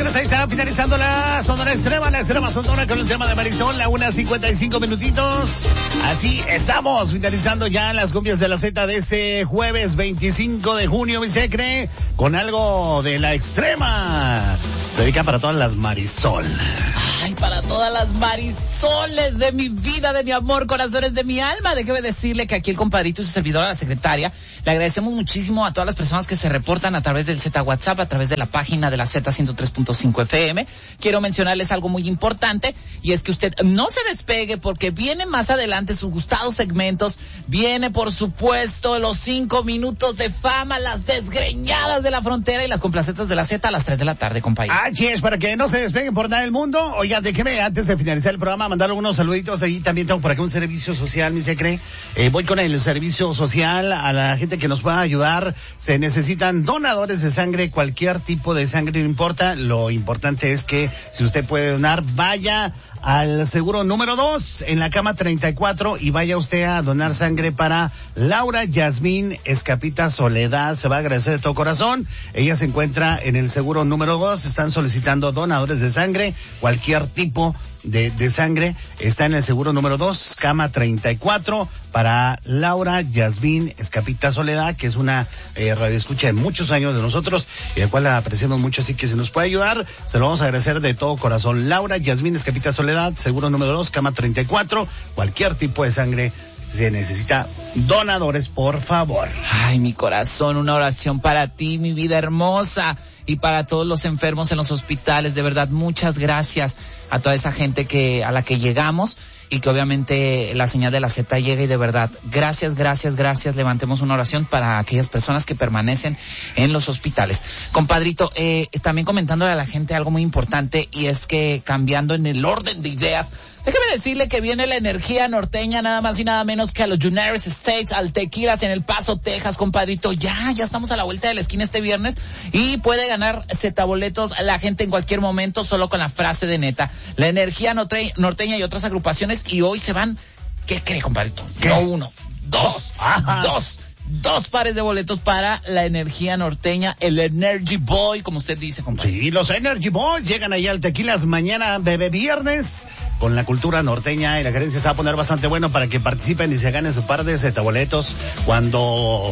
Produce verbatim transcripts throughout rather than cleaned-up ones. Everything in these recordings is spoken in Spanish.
Señores, ahí está finalizando la Sonora Extrema, la Extrema Sonora con el tema de Marisol, la una cincuenta y cinco minutitos. Así estamos finalizando ya las cumbias de la Z de ese jueves veinticinco de junio, mi secre, con algo de la Extrema. Dedica para todas las Marisol. Ay, para todas las Marisoles de mi vida, de mi amor, corazones de mi alma. Déjeme decirle que aquí el compadrito y su servidora, la secretaria, le agradecemos muchísimo a todas las personas que se reportan a través del Z WhatsApp, a través de la página de la Z ciento tres punto cinco F M. Quiero mencionarles algo muy importante, y es que usted no se despegue porque viene más adelante sus gustados segmentos. Viene, por supuesto, los cinco minutos de fama, las desgreñadas de la frontera y las complacetas de la Z a las tres de la tarde, compañero. Así es, para que no se despeguen por nada del mundo. Oiga, déjeme, antes de finalizar el programa, mandar unos saluditos. Ahí también tengo por acá un servicio social, mi secre. Eh, voy con el servicio social a la gente que nos pueda ayudar. Se necesitan donadores de sangre, cualquier tipo de sangre, no importa. Lo importante es que si usted puede donar, vaya al seguro número dos en la cama treinta y cuatro y vaya usted a donar sangre para Laura Yasmín Escapita Soledad. Se va a agradecer de todo corazón. Ella se encuentra en el seguro número dos. Están solicitando donadores de sangre, cualquier tipo de, de sangre. Está en el seguro número dos, cama treinta y cuatro, para Laura Yasmín Escapita Soledad, que es una eh, radioescucha de muchos años de nosotros y de cual la apreciamos mucho, así que si nos puede ayudar, se lo vamos a agradecer de todo corazón. Laura Yasmín Escapita Soledad, seguro número dos, cama treinta y cuatro, cualquier tipo de sangre. Se necesita donadores, por favor. Ay, mi corazón, una oración para ti, mi vida hermosa, y para todos los enfermos en los hospitales. De verdad, muchas gracias a toda esa gente que a la que llegamos y que obviamente la señal de la Z llega, y de verdad, gracias, gracias, gracias. Levantemos una oración para aquellas personas que permanecen en los hospitales. Compadrito, eh, también comentándole a la gente algo muy importante, y es que cambiando en el orden de ideas, déjeme decirle que viene la energía norteña, nada más y nada menos que a los United States, al Tequilas en El Paso, Texas, compadrito. Ya, ya estamos a la vuelta de la esquina este viernes y puede ganar Z boletos la gente en cualquier momento solo con la frase de neta. La energía norte- norteña y otras agrupaciones, y hoy se van, ¿qué cree, compadrito? ¿Qué? No uno, dos, Ajá. dos. Dos pares de boletos para la energía norteña, el Energy Boy, como usted dice, compadre. Sí, los Energy Boys llegan allá al Tequilas mañana, bebé viernes, con la cultura norteña, y la gerencia se va a poner bastante bueno para que participen y se ganen su par de zetaboletos cuando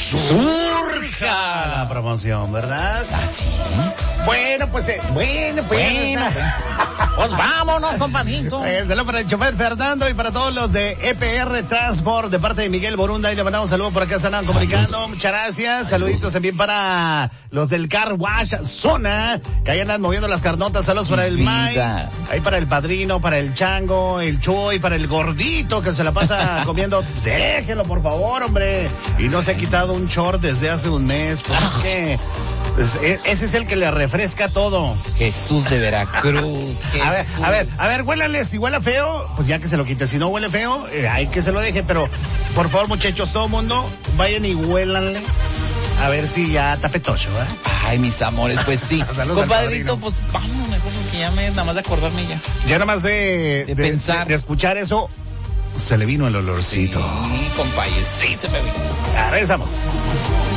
surja la promoción, ¿verdad? Así es. Bueno, pues, eh, bueno, pues. Bueno, pues vámonos, compadrito. Eh, saludo para el chofer Fernando y para todos los de E P R Transport, de parte de Miguel Borunda, y le mandamos un saludo por acá, se andan comunicando. Muchas gracias. Saluditos también para los del Car Wash Zona, que ahí andan moviendo las carnotas. Saludos para el Mike, ahí para el Padrino, para el Chango, el Chuy, para el Gordito, que se la pasa comiendo. Déjenlo, por favor, hombre. Y no se ha quitado un short desde hace un mes. Pues es que pues, e- ese es el que le refresca todo. Jesús de Veracruz. A ver, Jesús. a ver, a ver, huélale, si huele feo, pues ya que se lo quite. Si no huele feo, eh, hay que se lo deje. Pero, por favor, muchachos, todo mundo, vayan y huélanle. A ver si ya está petocho, ¿eh? Ay, mis amores, pues sí. Saludos al Compadrito, padrino. pues vámonos mejor, porque ya me, nada más de acordarme ya. Ya nada más de, De pensar. de, de escuchar eso, se le vino el olorcito. Sí, compadre, sí se me vino. Ya, regresamos.